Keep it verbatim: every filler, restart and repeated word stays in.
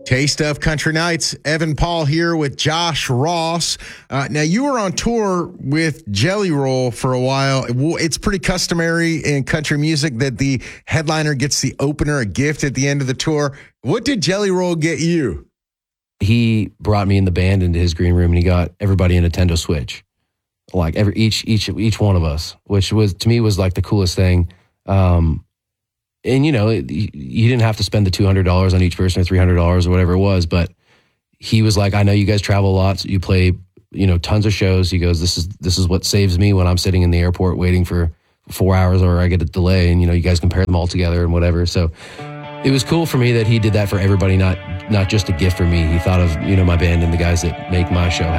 Taste of Country Nights. Evan Paul here with Josh Ross. Uh, now, you were on tour with Jelly Roll for a while. It's pretty customary in country music that the headliner gets the opener a gift at the end of the tour. What did Jelly Roll get you? He brought me in the band into his green room, and he got everybody a Nintendo Switch, like every each each each one of us, which was to me was like the coolest thing. Um, And, you know, it, you didn't have to spend the two hundred dollars on each person or three hundred dollars or whatever it was. But he was like, I know you guys travel a lot. So you play, you know, tons of shows. He goes, this is this is what saves me when I'm sitting in the airport waiting for four hours or I get a delay. And, you know, you guys compare them all together and whatever. So it was cool for me that he did that for everybody, not not just a gift for me. He thought of, you know, my band and the guys that make my show